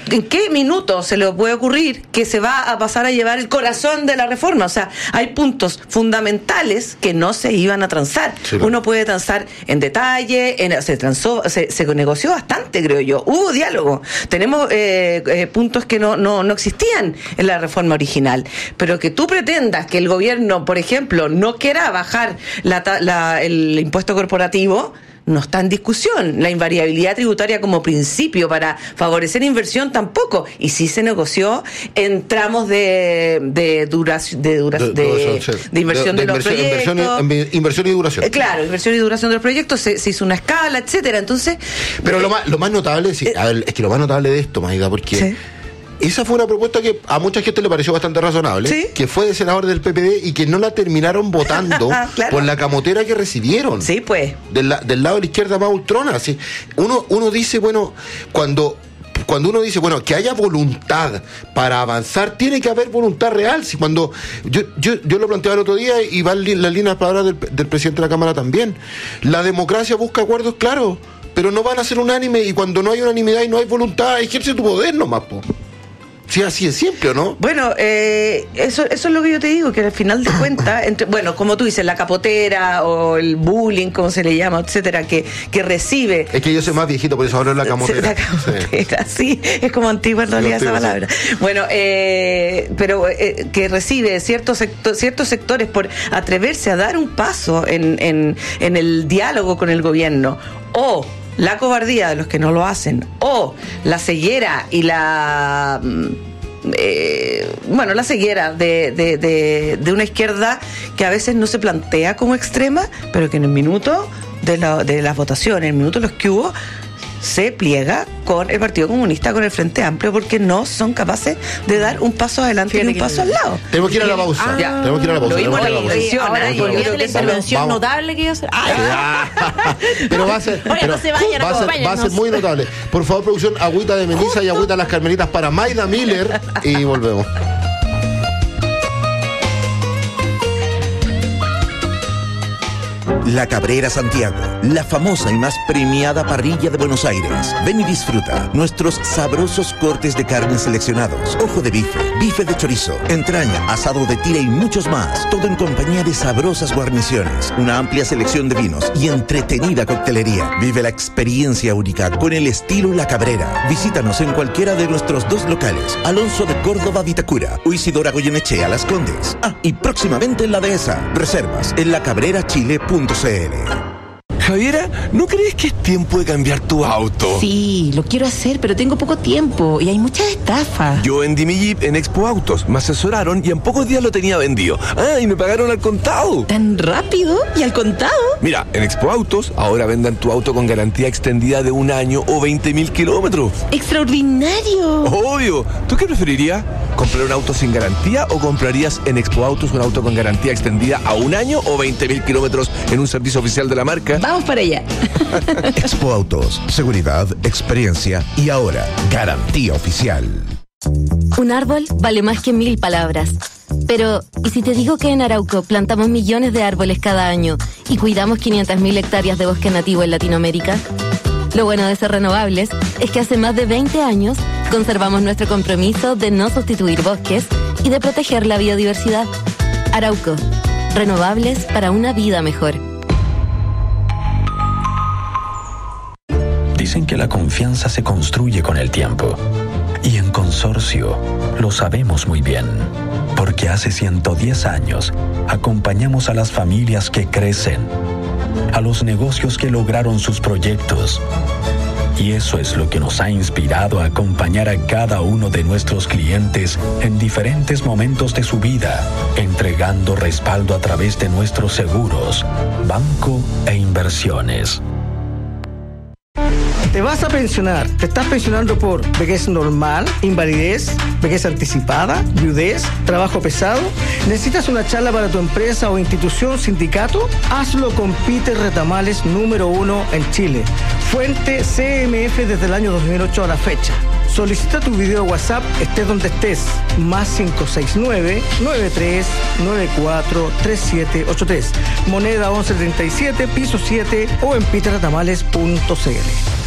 ¿En qué minuto se le puede ocurrir que se va a pasar a llevar el corazón de la reforma? O sea, hay puntos fundamentales que no se iban a transar. Sí, uno puede transar en detalle, se negoció bastante, creo yo. Hubo diálogo. Tenemos puntos que no existían en la reforma original. Pero que tú pretendas que el gobierno, por ejemplo, no quiera bajar el impuesto corporativo, no está en discusión. La invariabilidad tributaria como principio para favorecer inversión tampoco. Y sí se negoció en tramos de inversión de los proyectos. Inversión y duración. Claro, inversión y duración de los proyectos. Se hizo una escala, etcétera. Entonces, pero lo más notable, sí, a ver, es que lo más notable de esto, Maida, porque... ¿Sí? Esa fue una propuesta que a mucha gente le pareció bastante razonable, ¿sí? Que fue de senadores del PPD y que no la terminaron votando claro. Por la camotera que recibieron. Sí, pues. Del lado de la izquierda más ultrona. ¿Sí? Uno dice, bueno, cuando uno dice, bueno, que haya voluntad para avanzar, tiene que haber voluntad real. Si cuando yo lo planteaba el otro día y van las líneas de palabras del presidente de la Cámara también. La democracia busca acuerdos claros, pero no van a ser unánimes, y cuando no hay unanimidad y no hay voluntad, ejerce tu poder nomás, po. Sí, así es siempre, ¿o no? Bueno, eso es lo que yo te digo, que al final de cuentas, bueno, como tú dices, la capotera o el bullying, como se le llama, etcétera, que recibe... Es que yo soy más viejito, por eso hablo de la camotera. La camotera, sí, es como antigua en realidad esa palabra. Bueno, pero que recibe ciertos sectores por atreverse a dar un paso en el diálogo con el gobierno, o la cobardía de los que no lo hacen, o la ceguera y la ceguera de una izquierda que a veces no se plantea como extrema, pero que en el minuto de las votaciones, en el minuto de los que hubo, se pliega con el Partido Comunista, con el Frente Amplio, porque no son capaces de dar un paso adelante y un paso al lado. Tenemos que ir a la pausa. Tenemos que ir a la pausa. Lo vimos en la intervención notable que iba a hacer. Pero va a ser muy notable. Por favor, producción, agüita de Melissa y agüita de las Carmelitas para Maida Miller, y volvemos. La Cabrera Santiago, la famosa y más premiada parrilla de Buenos Aires. Ven y disfruta nuestros sabrosos cortes de carne seleccionados, ojo de bife, bife de chorizo, entraña, asado de tira y muchos más. Todo en compañía de sabrosas guarniciones, una amplia selección de vinos y entretenida coctelería. Vive la experiencia única con el estilo La Cabrera. Visítanos en cualquiera de nuestros 2 locales, Alonso de Córdoba, Vitacura, o Isidora Goyenechea, Las Condes. Y próximamente en La Dehesa. Reservas en lacabrerachile.cl. Javiera, ¿no crees que es tiempo de cambiar tu auto? Sí, lo quiero hacer, pero tengo poco tiempo y hay muchas estafas. Yo vendí mi Jeep en Expo Autos, me asesoraron y en pocos días lo tenía vendido. Y me pagaron al contado. ¿Tan rápido? ¿Y al contado? Mira, en Expo Autos ahora vendan tu auto con garantía extendida de 1 año o 20.000 kilómetros. ¡Extraordinario! Obvio. ¿Tú qué preferirías? ¿Comprar un auto sin garantía o comprarías en Expo Autos un auto con garantía extendida a 1 año o 20.000 kilómetros en un servicio oficial de la marca? Vamos para allá. Expo Autos, seguridad, experiencia y ahora garantía oficial. Un árbol vale más que 1000 palabras. Pero, ¿y si te digo que en Arauco plantamos millones de árboles cada año y cuidamos 500.000 hectáreas de bosque nativo en Latinoamérica? Lo bueno de ser renovables es que hace más de 20 años conservamos nuestro compromiso de no sustituir bosques y de proteger la biodiversidad. Arauco, renovables para una vida mejor. Dicen que la confianza se construye con el tiempo. Y en Consorcio lo sabemos muy bien. Porque hace 110 años acompañamos a las familias que crecen, a los negocios que lograron sus proyectos. Y eso es lo que nos ha inspirado a acompañar a cada uno de nuestros clientes en diferentes momentos de su vida, entregando respaldo a través de nuestros seguros, banco e inversiones. Te vas a pensionar. ¿Te estás pensionando por vejez normal, invalidez, vejez anticipada, viudez, trabajo pesado? ¿Necesitas una charla para tu empresa o institución, sindicato? Hazlo con Peter Retamales, número 1 en Chile. Fuente CMF desde el año 2008 a la fecha. Solicita tu video WhatsApp, estés donde estés. Más 569-9394-3783. Moneda 1137, piso 7 o en peterretamales.cl.